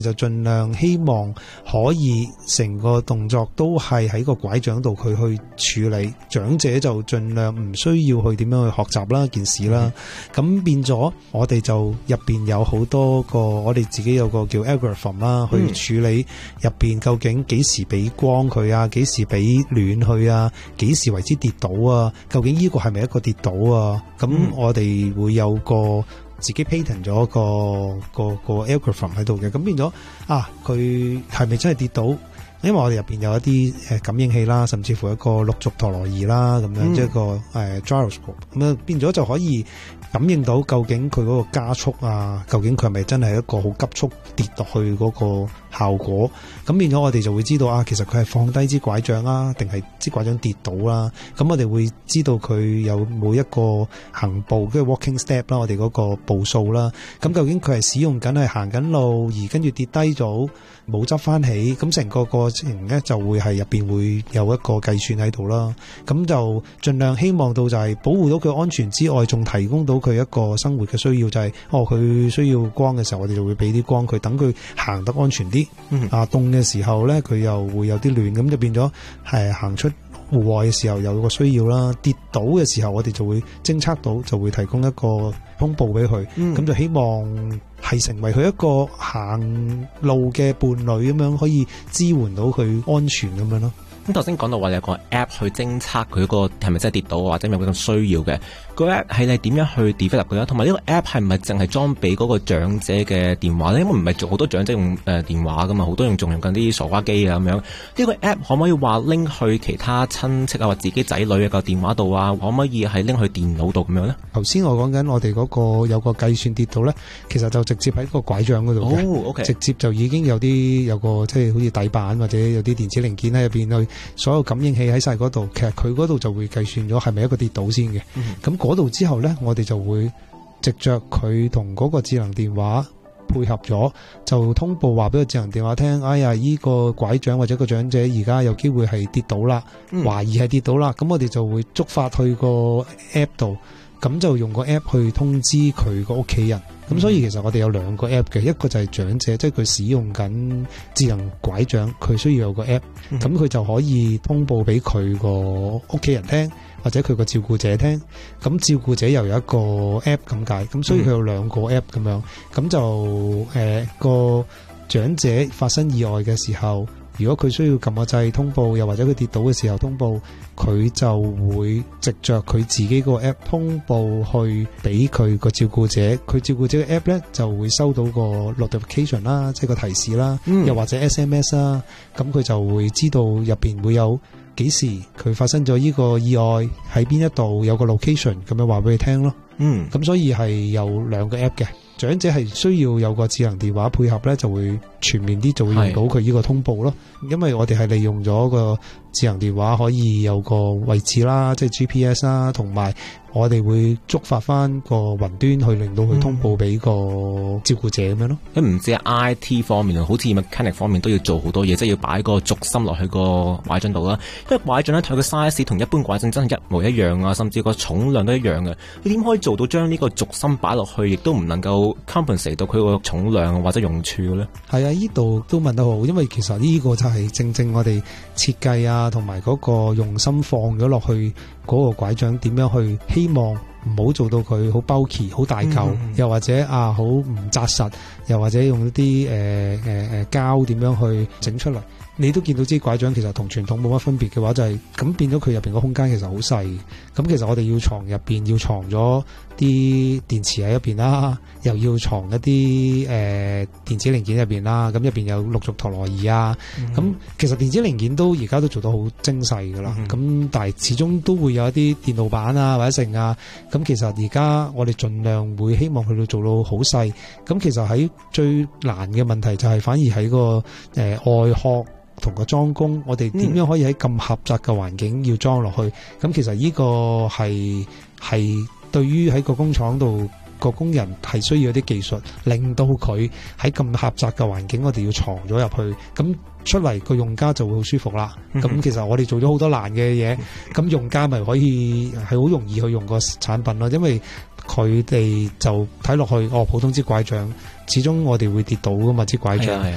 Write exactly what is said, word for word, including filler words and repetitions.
就盡量希望可以成個動作都係喺個拐杖度佢去處理，長者就盡量唔需要去點樣去學習啦件事啦。咁、嗯、變咗我哋就入邊有好多個，我哋自己有個叫 algorithm 啦，去處理入邊究竟幾時俾光佢啊，幾時俾暖佢啊，幾時為之跌倒啊，究竟呢個係咪一個跌倒啊？咁我哋會有個自己 patent 咗個個個 algorithm 喺度嘅，咁變咗啊，佢係咪真係跌倒？因為我哋入邊有一啲誒感應器啦，甚至乎一個六軸陀螺儀啦，咁樣、嗯、即係一個誒 gyroscope，咁樣變咗就可以感應到究竟佢嗰個加速啊，究竟佢係咪真係一個好急速跌落去嗰個效果？咁變咗我哋就會知道啊，其實佢係放低支拐杖啊，定係支拐杖跌倒啦？咁我哋會知道佢有每一個行步跟住 walking step 啦，我哋嗰個步數啦。咁究竟佢係使用緊係行緊路，而跟住跌低咗冇執翻起，咁成個過程咧就會係入邊會有一個計算喺度啦。咁就盡量希望到就係保護到佢安全之外，仲提供到佢一個生活嘅需要，就係、是、哦佢需要光嘅時候，我哋就會俾啲光佢，等佢行得安全啲。嗯、啊凍嘅時候咧，佢又會有啲暖，咁就變咗係行出戶外嘅時候有個需要啦。跌倒嘅時候，我哋就會偵測到，就會提供一個通報俾佢。咁、嗯、就希望係成為佢一個行路嘅伴侶咁樣，可以支援到佢安全咁樣咯。 咁頭先講到話有個 app 去偵測佢個係咪真係跌倒或者有冇咁需要嘅，個 app 係你點樣去 develop 佢咧？同埋呢個 app 係唔係淨係裝俾嗰個長者嘅電話咧？因為唔係做好多長者用誒、呃、電話噶嘛，好多用仲用緊啲傻瓜機啊咁樣。呢、這個 app 可唔可以話拎去其他親戚啊或自己仔女嘅個電話度啊？可唔可以係拎去電腦度咁樣咧？ 頭先我講緊我哋嗰個有個計算跌倒咧，其實就直接喺個拐杖嗰度嘅， 哦 okay. 直接就已經有啲有個即係好似底板或者有啲電子零件喺入邊去。所有感應器喺晒嗰度，其實佢嗰度就會計算咗係咪一個跌倒先嘅。咁嗰度之後呢，我哋就會藉着佢同嗰個智能電話配合咗，就通報話俾個智能電話聽，哎呀，依個拐杖或者個長者而家有機會係跌倒啦，嗯、懷疑係跌倒啦。咁我哋就會觸發去個 app 度，咁就用個 app 去通知佢個屋企人。咁所以其實我哋有兩個 app 嘅，一個就係長者，即係佢使用緊智能拐杖，佢需要有個 app，咁佢就可以通報俾佢個屋企人聽，或者佢個照顧者聽。咁照顧者又有一個 app 咁解，咁所以佢有兩個 app 咁樣。咁就誒、呃、個長者發生意外嘅時候，如果佢需要撳個掣通報，又或者佢跌倒嘅時候通報，佢就會藉着佢自己個 app 通報去俾佢個照顧者，佢照顧者嘅 app 咧就會收到個 notification 啦，即係個提示啦，嗯、又或者 S M S 啦，咁佢就會知道入邊會有幾時佢發生咗呢個意外，喺邊一度有個 location 咁樣話俾佢聽咯。嗯，咁所以係有兩個 app 嘅。長者係需要有個智能電話配合咧，就會全面啲，就會用到佢呢個通報咯。因為我哋係利用咗個智能電話可以有個位置啦，即係 G P S 啦，同埋我哋會觸發翻個雲端去令到佢通報俾個照顧者咁樣咯。咁唔止係 I T 方面，好似 mechanic 方面都要做好多嘢，即係要擺個軸心落去個拐杖度啦。因為拐杖咧，佢個 size 同一般拐杖真係一模一樣啊，甚至個重量都一樣嘅。你點可以做到將呢個軸心擺落去，亦都唔能夠 compensate 到佢個重量或者用處嘅咧？係啊，呢度都問得好，因為其實呢個就係正正我哋設計啊，同埋嗰個用心放咗落去嗰個拐杖，點樣去希望唔好做到佢好 bulky 好大嚿，嗯、又或者啊好唔紮實，又或者用一啲誒誒誒膠點樣去整出嚟。你都見到支拐杖其實同傳統冇乜分別嘅話，就係、是、咁變咗佢入邊個空間其實好細。咁其實我哋要藏入邊要藏咗啲電池喺入邊啦，又要藏一啲誒、呃、電子零件入邊啦。咁入邊有六軸陀螺儀啊。咁、嗯、其實電子零件都而家都做得好精細噶啦。咁、嗯、但係始終都會有一啲電路板啊或者成啊。咁其實而家我哋盡量會希望去到做到好細。咁其實喺最難嘅問題就係反而喺個誒、呃、外殼同個裝工，我哋點樣可以喺咁狹窄嘅環境要裝落去？咁、嗯、其實呢個係係對於喺個工廠度個工人係需要一啲技術，令到佢喺咁狹窄嘅環境，我哋要藏咗入去，咁出嚟個用家就會好舒服啦。咁、嗯、其實我哋做咗好多難嘅嘢，咁、嗯、用家咪可以係好容易去用個產品咯，因為佢哋就睇落去哦，普通支拐杖，始終我哋會跌倒噶嘛，支拐杖。